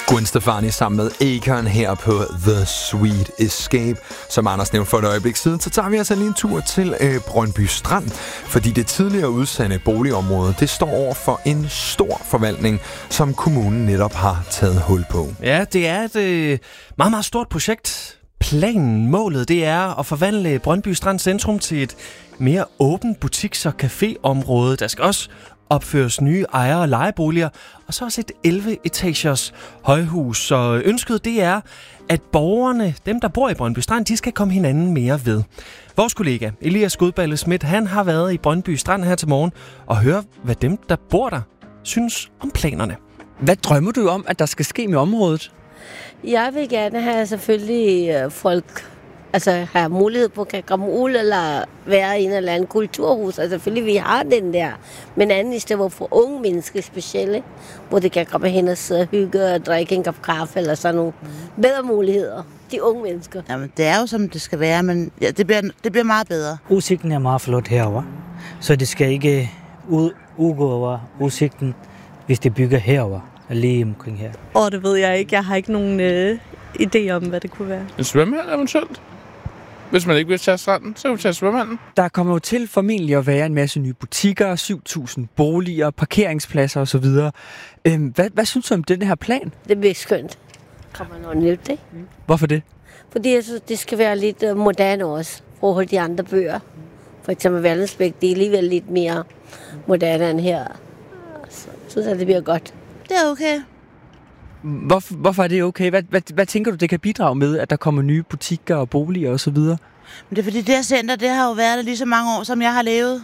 Gwen Stefani sammen med Akon her på The Sweet Escape. Som Anders nævnte for et øjeblik siden, så tager vi altså lige en tur til Brøndby Strand. Fordi det tidligere udsendte boligområde, det står over for en stor forvaltning, som kommunen netop har taget hul på. Ja, det er et meget, meget stort projekt. Planen, målet, det er at forvandle Brøndby Strand Centrum til et mere åbent butiks- og caféområde. Der skal også opføres nye ejer- og lejeboliger, og så også et 11-etagers højhus. Så ønsket det er, at borgerne, dem der bor i Brøndby Strand, de skal komme hinanden mere ved. Vores kollega Elias Godballe Schmidt, han har været i Brøndby Strand her til morgen og høre, hvad dem der bor der synes om planerne. Hvad drømmer du om, at der skal ske med området? Jeg vil gerne have selvfølgelig folk have mulighed på at komme ud eller være i en eller anden kulturhus. Altså selvfølgelig, vi har den der. Men anden i stedet for unge mennesker specielle, hvor de kan komme hen og sidde og hygge og drikke en kop kaffe eller sådan nogle bedre muligheder. De unge mennesker. Jamen, det er jo som det skal være, men ja, det bliver meget bedre. Udsigten er meget flot herovre, så det skal ikke udgå over udsigten, hvis det bygger herovre. Lige omkring her. Det ved jeg ikke. Jeg har ikke nogen idé om, hvad det kunne være. En svømmehal eventuelt. Hvis man ikke vil tage stranden, så kan vi tage svømmehallen. Der kommer jo til formentlig at være en masse nye butikker, 7.000 boliger, parkeringspladser osv. Hvad synes du om den her plan? Det bliver skønt. Kommer noget nyt, ikke? Hvorfor det? Fordi jeg synes, det skal være lidt moderne også, forhold til de andre bøger. For eksempel Vallensbæk, det er alligevel lidt mere moderne end her. Så jeg synes, at det bliver godt. Det er okay. Hvorfor er det okay? Hvad tænker du, det kan bidrage med, at der kommer nye butikker og boliger osv.? Men det er fordi, det her center, det har jo været der lige så mange år, som jeg har levet.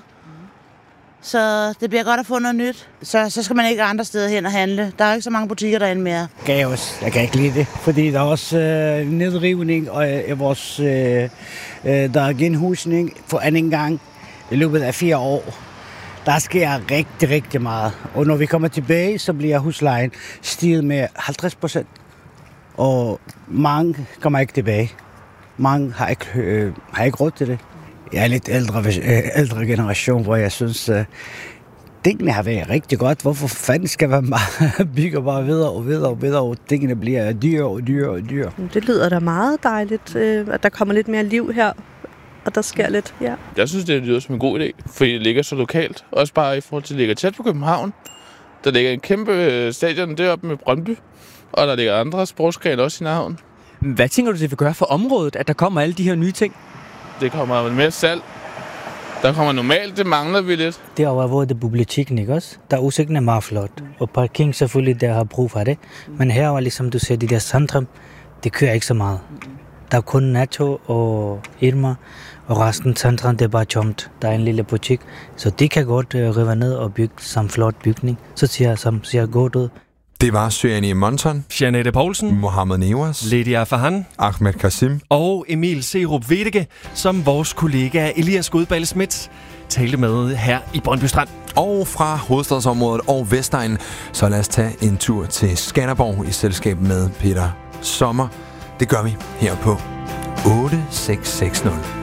Så det bliver godt at få noget nyt. Så skal man ikke andre steder hen og handle. Der er jo ikke så mange butikker derinde mere. Jeg kan ikke lide det, fordi der er også nedrivning og vores, der er genhusning for anden gang i løbet af 4 år. Der sker rigtig, rigtig meget. Og når vi kommer tilbage, så bliver huslejen stiget med 50%. Og mange kommer ikke tilbage. Mange har ikke råd til det. Jeg er lidt ældre generation, hvor jeg synes, tingene har været rigtig godt. Hvorfor fanden skal man bygge bare videre, og tingene bliver dyrere og dyrere. Det lyder da meget dejligt, at der kommer lidt mere liv her. Og der sker lidt, ja. Jeg synes, det lyder som en god idé, fordi det ligger så lokalt. Også bare i forhold til, at det ligger tæt på København. Der ligger en kæmpe stadion deroppe med Brøndby, og der ligger andre sportsgrene også i nærheden. Hvad tænker du, det vil gøre for området, at der kommer alle de her nye ting? Det kommer mere salg. Der kommer normalt, det mangler vi lidt. Derovre, hvor det er biblioteken, ikke også? Der udsigten er meget flot. Og parking selvfølgelig, der har brug for det. Men herovre, ligesom du ser, de der centrum, det kører ikke så meget. Der er kun Nacho og Irma, og resten centrum, det er bare tomt. Der er en lille butik, så de kan godt rive ned og bygge som flot bygning. Så ser godt ud. Det var Syriani Monton, Jeanette Poulsen, Mohammed Newas, Ledia Farhan, Ahmed Kasim og Emil Serup Vedeke, som vores kollega Elias Godballe Schmidt talte med her i Brøndby Strand. Og fra hovedstadsområdet og Vestegnen, så lad os tage en tur til Skanderborg i selskab med Peter Sommer. Det gør vi her på 8660.